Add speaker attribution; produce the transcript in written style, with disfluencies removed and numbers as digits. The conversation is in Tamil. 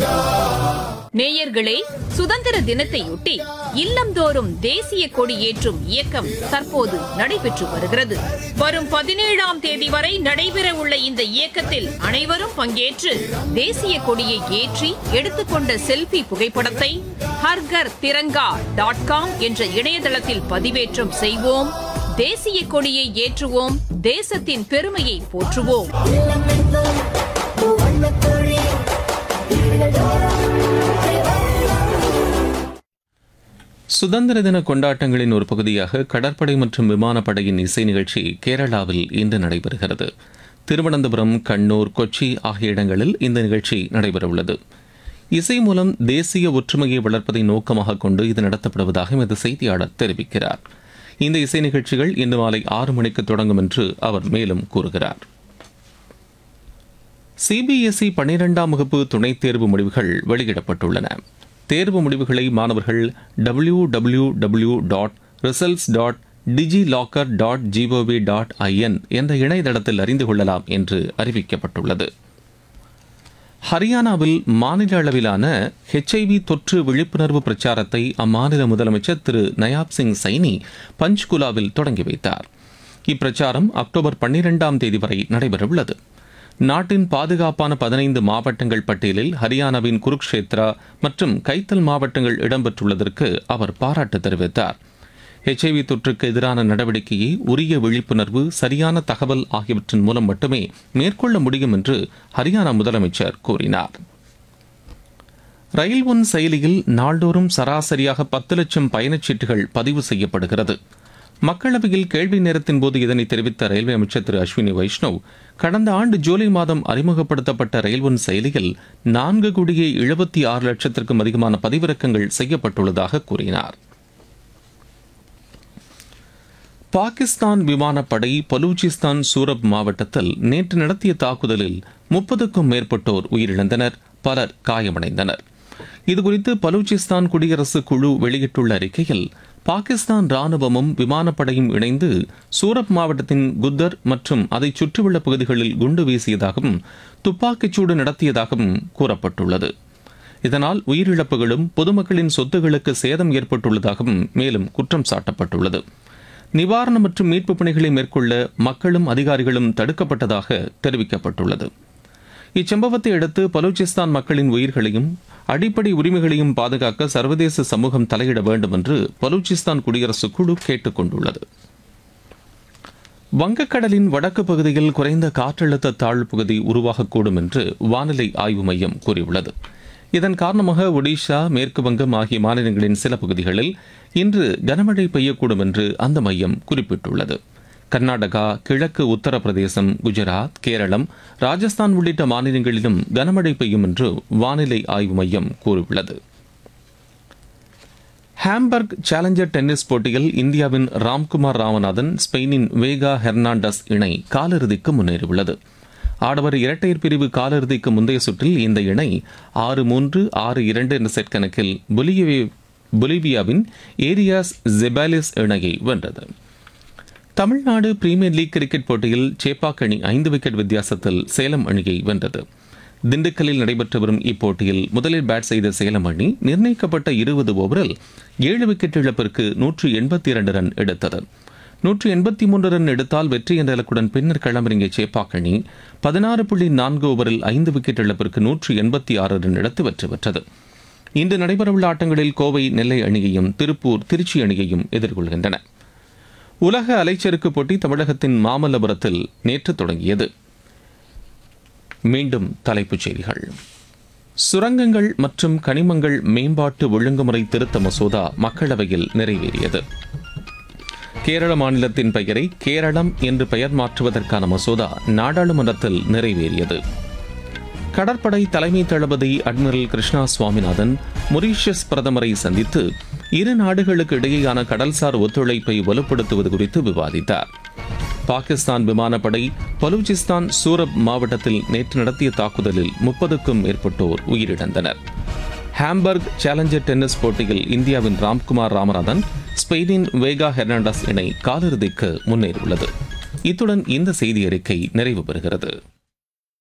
Speaker 1: நேயர்களே, சுதந்திர தினத்தையொட்டி இல்லந்தோறும் தேசிய கொடி ஏற்றும் இயக்கம் தற்போது நடைபெற்று வருகிறது. வரும் 17ஆம் தேதி வரை நடைபெற உள்ள இந்த இயக்கத்தில் அனைவரும் பங்கேற்று தேசிய கொடியை ஏற்றி எடுத்துக்கொண்ட செல்ஃபி புகைப்படத்தை ஹர்கர் திரங்கா.com என்ற இணையதளத்தில் பதிவேற்றம் செய்வோம். தேசிய கொடியை ஏற்றுவோம். தேசத்தின் பெருமையை போற்றுவோம்.
Speaker 2: சுதந்திர தின கொண்டாட்டங்களின் ஒரு பகுதியாக கடற்படை மற்றும் விமானப்படையின் இசை நிகழ்ச்சி கேரளாவில் இன்று நடைபெறுகிறது. திருவனந்தபுரம், கண்ணூர், கொச்சி ஆகிய இடங்களில் இந்த நிகழ்ச்சி நடைபெறவுள்ளது. இசை மூலம் தேசிய ஒற்றுமையை வளர்ப்பதை நோக்கமாக கொண்டு இது நடத்தப்படுவதாக எமது செய்தியாளர் தெரிவிக்கிறார். இந்த இசை நிகழ்ச்சிகள் இன்று மாலை 6 மணிக்கு தொடங்கும் என்று அவர் மேலும் கூறுகிறார். சிபிஎஸ்இ 12ஆம் வகுப்பு துணைத் தேர்வு முடிவுகள் வெளியிடப்பட்டுள்ளன. தேர்வு முடிவுகளை மாணவர்கள் www.results.digilocker.gov.in என்ற இணையதளத்தில் அறிந்து கொள்ளலாம் என்று அறிவிக்கப்பட்டுள்ளது. ஹரியானாவில் மாநில அளவிலான HIV தொற்று விழிப்புணர்வு பிரச்சாரத்தை அம்மாநில முதலமைச்சர் திரு நயாப் சிங் சைனி பஞ்ச்குலாவில் தொடங்கி வைத்தார். இப்பிரச்சாரம் அக்டோபர் 12ஆம் தேதி வரை நடைபெறவுள்ளது. நாட்டின் பாதுகாப்பான 15 மாவட்டங்கள் பட்டியலில் ஹரியானாவின் குருக்ஷேத்ரா மற்றும் கைத்தல் மாவட்டங்கள் இடம்பெற்றுள்ளதற்கு அவர் பாராட்டு தெரிவித்தார். HIV தொற்றுக்கு எதிரான நடவடிக்கையை உரிய விழிப்புணர்வு, சரியான தகவல் ஆகியவற்றின் மூலம் மட்டுமே மேற்கொள்ள முடியும் என்று ஹரியானா முதலமைச்சர் கூறினார். ரயில் ஒன் செயலியில் நாள்தோறும் சராசரியாக 10 லட்சம் பயணச்சீட்டுகள் பதிவு செய்யப்படுகிறது. மக்களவையில் கேள்வி நேரத்தின் போது இதனை தெரிவித்த ரயில்வே அமைச்சர் திரு அஸ்வினி வைஷ்ணவ், கடந்த ஆண்டு ஜூலை மாதம் அறிமுகப்படுத்தப்பட்ட ரயில் ஒன் செயலியில் 4,76,00,000 அதிகமான பதிவிறக்கங்கள் செய்யப்பட்டுள்ளதாக கூறினார். பாகிஸ்தான் விமானப்படை பலூச்சிஸ்தான் சூரப் மாவட்டத்தில் நேற்று நடத்திய தாக்குதலில் 30க்கும் மேற்பட்டோர் உயிரிழந்தனர், பலர் காயமடைந்தனர். இதுகுறித்து பலூச்சிஸ்தான் குடியரசு குழு வெளியிட்டுள்ள அறிக்கையில், பாகிஸ்தான் ராணுவமும் விமானப்படையும் இணைந்து சூரப் மாவட்டத்தின் குத்தர் மற்றும் அதை சுற்றியுள்ள பகுதிகளில் குண்டு வீசியதாகவும் துப்பாக்கிச்சூடு நடத்தியதாகவும் கூறப்பட்டுள்ளது. இதனால் உயிரிழப்புகளும் பொதுமக்களின் சொத்துகளுக்கு சேதம் ஏற்பட்டுள்ளதாகவும் மேலும் குற்றம் சாட்டப்பட்டுள்ளது. நிவாரணம் மற்றும் மீட்பு பணிகளை மேற்கொள்ள மக்களும் அதிகாரிகளும் தடுக்கப்பட்டதாக தெரிவிக்கப்பட்டுள்ளது. இச்சம்பவத்தை அடுத்து பலூச்சிஸ்தான் மக்களின் உயிர்களையும் அடிப்படை உரிமைகளையும் பாதுகாக்க சர்வதேச சமூகம் தலையிட வேண்டும் என்று பலூச்சிஸ்தான் குடியரசு குழு கேட்டுக் கொண்டுள்ளது. வங்கக்கடலின் வடக்கு பகுதியில் குறைந்த காற்றழுத்த தாழ்வு பகுதி உருவாகக்கூடும் என்று வானிலை ஆய்வு மையம் கூறியுள்ளது. இதன் காரணமாக ஒடிஷா, மேற்கு வங்கம் ஆகிய மாநிலங்களின் சில பகுதிகளில் இன்று கனமழை பெய்யக்கூடும் என்று அந்த மையம் குறிப்பிட்டுள்ளது. கர்நாடகா, கிழக்கு உத்தரப்பிரதேசம், குஜராத், கேரளம், ராஜஸ்தான் உள்ளிட்ட மாநிலங்களிலும் கனமழை பெய்யும் என்று வானிலை ஆய்வு மையம் கூறியுள்ளது. ஹாம்பர்க் சேலஞ்சர் டென்னிஸ் போட்டியில் இந்தியாவின் ராம்குமார் ராமநாதன், ஸ்பெயினின் வேகா ஹெர்னாண்டஸ் இணை காலிறுதிக்கு முன்னேறியுள்ளது. ஆடவர் இரட்டையர் பிரிவு காலிறுதிக்கு முந்தைய சுற்றில் இந்த இணை 6-3, 6-2 என்ற செட் கணக்கில் பொலிவியாவின் ஏரியாஸ் ஜெபாலிஸ் இணையை வென்றது. தமிழ்நாடு பிரீமியர் லீக் கிரிக்கெட் போட்டியில் சேப்பாக் அணி 5 விக்கெட் வித்தியாசத்தில் சேலம் அணியை வென்றது. திண்டுக்கல்லில் நடைபெற்று வரும் இப்போட்டியில் முதலில் பேட் செய்த சேலம் அணி நிர்ணயிக்கப்பட்ட 20 ஓவரில் 7 விக்கெட் இழப்பிற்கு 182 ரன் எடுத்தது. 183 ரன் எடுத்தால் வெற்றி என்ற இலக்குடன் பின்னர் களமிறங்கிய சேப்பாக் அணி 16.4 ஓவரில் 5 விக்கெட் இழப்பிற்கு 186 ரன் எடுத்து வெற்றி பெற்றது. இன்று நடைபெறவுள்ள ஆட்டங்களில் கோவை நெல்லை அணியையும் திருப்பூர் திருச்சி அணியையும் எதிர்கொள்கின்றன. உலக அலைச்சறுக்கு போட்டி தமிழகத்தின் மாமல்லபுரத்தில் நேற்று தொடங்கியது. மீண்டும் தலைப்புச் செய்திகள். சுரங்கங்கள் மற்றும் கனிமங்கள் மேம்பாட்டு ஒழுங்குமுறை திருத்த மசோதா மக்களவையில் நிறைவேறியது. கேரள மாநிலத்தின் பெயரை கேரளம் என்று பெயர் மாற்றுவதற்கான மசோதா நாடாளுமன்றத்தில் நிறைவேறியது. கடற்படை தலைமை தளபதி அட்மிரல் கிருஷ்ணா சுவாமிநாதன் மொரீஷியஸ் பிரதமரை சந்தித்து இரு நாடுகளுக்கு இடையேயான கடல்சார் ஒத்துழைப்பை வலுப்படுத்துவது குறித்து விவாதித்தார். பாகிஸ்தான் விமானப்படை பலூச்சிஸ்தான் சூரப் மாவட்டத்தில் நேற்று நடத்திய தாக்குதலில் 30க்கும் மேற்பட்டோர் உயிரிழந்தனர். ஹாம்பர்க் சேலஞ்சர் டென்னிஸ் போட்டியில் இந்தியாவின் ராம்குமார் ராமநாதன், ஸ்பெயினின் வேகா ஹெர்னாண்டஸ் இணை காலிறுதிக்கு முன்னேறியுள்ளது. இத்துடன் இந்த செய்தி அறிக்கை நிறைவு பெறுகிறது.